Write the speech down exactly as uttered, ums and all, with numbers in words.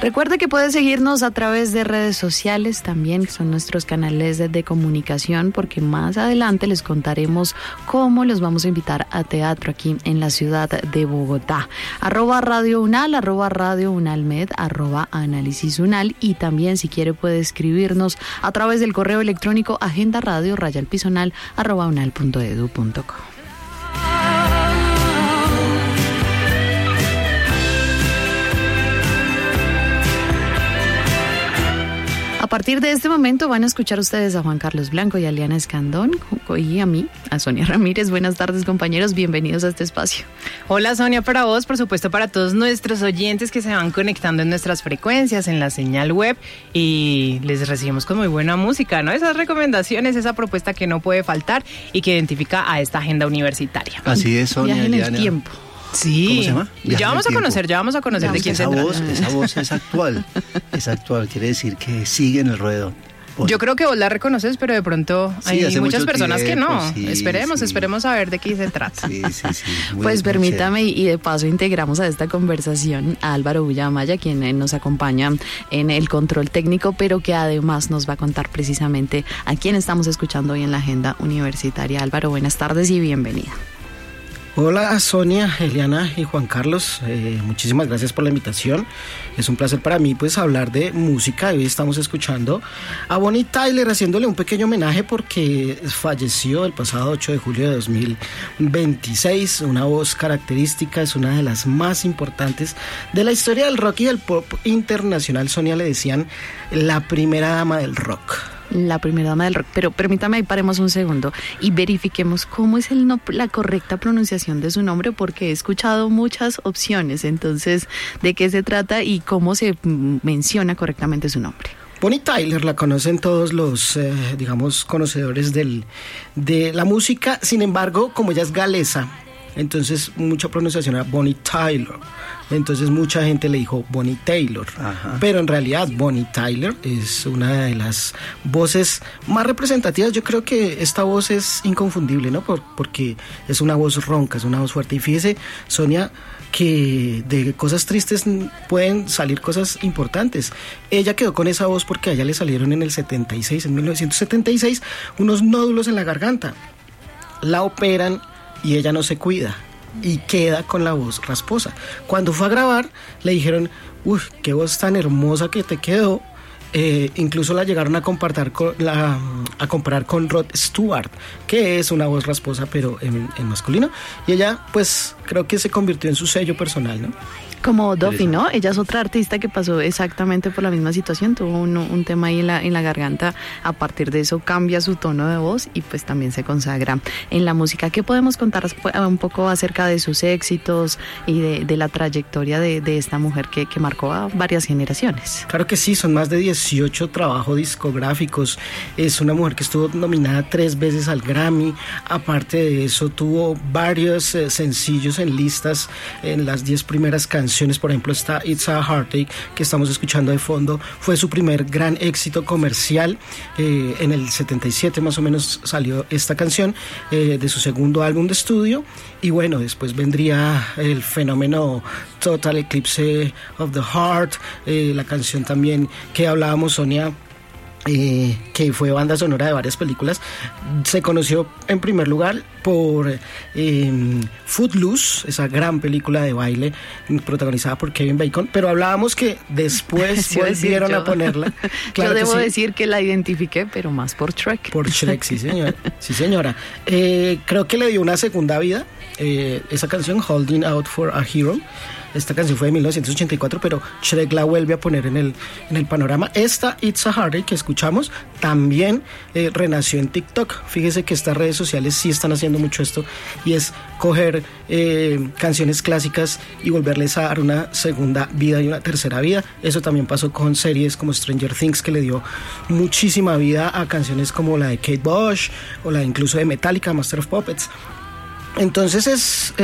Recuerde que puede seguirnos a través de redes sociales también, que son nuestros canales de, de comunicación, porque más adelante les contaremos cómo los vamos a invitar a teatro aquí en la ciudad de Bogotá. Arroba Radio Unal, arroba Radio Unalmed, arroba Análisis Unal, y también si quiere puede escribirnos a través del correo electrónico agenda radio raya al piso unal arroba unal punto edu punto co. A partir de este momento van a escuchar ustedes a Juan Carlos Blanco y a Liana Escandón y a mí, a Sonia Ramírez. Buenas tardes, compañeros, bienvenidos a este espacio. Hola, Sonia, para vos, por supuesto para todos nuestros oyentes que se van conectando en nuestras frecuencias, en la señal web, y les recibimos con muy buena música, ¿no? Esas recomendaciones, esa propuesta que no puede faltar y que identifica a esta agenda universitaria. Así es, Sonia. Viaje en Liana. el tiempo. Sí. ¿Cómo se llama? Viaje Ya vamos a en el conocer, tiempo. ya vamos a conocer de quién se esa trata. voz, esa voz es actual, es actual, quiere decir que sigue en el ruedo. Por... Yo creo que vos la reconoces, pero de pronto hay Sí, hace muchas mucho personas tiempo, que no. sí, esperemos, sí. esperemos a ver de qué se trata. Sí, sí, sí. Muy, Pues muy permítame chévere. y de paso integramos a esta conversación a Álvaro Bullamaya, quien eh, nos acompaña en el control técnico, pero que además nos va a contar precisamente a quién estamos escuchando hoy en la agenda universitaria. Álvaro, buenas tardes y bienvenida. Hola Sonia, Eliana y Juan Carlos, eh, muchísimas gracias por la invitación. Es un placer para mí pues hablar de música. Hoy estamos escuchando a Bonnie Tyler, haciéndole un pequeño homenaje porque falleció el pasado ocho de julio de dos mil veintiséis. Una voz característica, es una de las más importantes de la historia del rock y del pop internacional. Sonia, le decían la primera dama del rock. La primera dama del rock, pero permítame ahí paremos un segundo y verifiquemos cómo es el no, la correcta pronunciación de su nombre, porque he escuchado muchas opciones. Entonces, ¿de qué se trata y cómo se menciona correctamente su nombre? Bonnie Tyler la conocen todos los, eh, digamos, conocedores del, de la música. Sin embargo, como ella es galesa, entonces mucha pronunciación era Bonnie Tyler. Entonces mucha gente le dijo Bonnie Taylor. Ajá. Pero en realidad Bonnie Tyler es una de las voces más representativas. Yo creo que esta voz es inconfundible, ¿no? Por, porque es una voz ronca, es una voz fuerte. Y fíjese, Sonia, que de cosas tristes pueden salir cosas importantes. Ella quedó con esa voz porque a ella le salieron en el setenta y seis, en mil novecientos setenta y seis, unos nódulos en la garganta. La operan y ella no se cuida y queda con la voz rasposa. Cuando fue a grabar le dijeron, uy, qué voz tan hermosa que te quedó. Eh, incluso la llegaron a comparar con, la, a comparar con Rod Stewart, que es una voz rasposa pero en, en masculino, y ella pues creo que se convirtió en su sello personal, ¿no? Como Duffy, ¿no? Ella es otra artista que pasó exactamente por la misma situación, tuvo un, un tema ahí en la, en la garganta, a partir de eso cambia su tono de voz y pues también se consagra en la música. ¿Qué podemos contar un poco acerca de sus éxitos y de, de la trayectoria de, de esta mujer que, que marcó a varias generaciones? Claro que sí, son más de dieciocho trabajos discográficos, es una mujer que estuvo nominada tres veces al Grammy, aparte de eso tuvo varios eh, sencillos en listas, en las diez primeras canciones. Por ejemplo está It's a Heartache, que estamos escuchando de fondo, fue su primer gran éxito comercial. Eh, en el setenta y siete más o menos salió esta canción, eh, de su segundo álbum de estudio, y bueno, después vendría el fenómeno Total Eclipse of the Heart, eh, la canción también que hablábamos, Sonia, Eh, que fue banda sonora de varias películas. Se conoció en primer lugar por eh, Footloose, esa gran película de baile protagonizada por Kevin Bacon, pero hablábamos que después Sí, volvieron yo. a ponerla. Yo Claro que debo sí. decir que la identifiqué, pero más por Shrek. Por Shrek, sí señora, sí señora. Eh, creo que le dio una segunda vida, eh, esa canción Holding Out for a Hero. Esta canción fue de mil novecientos ochenta y cuatro, pero Shrek la vuelve a poner en el, en el panorama. Esta It's a Heartache que escuchamos también eh, renació en TikTok. Fíjese que estas redes sociales sí están haciendo mucho esto, y es coger eh, canciones clásicas y volverles a dar una segunda vida y una tercera vida. Eso también pasó con series como Stranger Things, que le dio muchísima vida a canciones como la de Kate Bush o la incluso de Metallica, Master of Puppets. Entonces es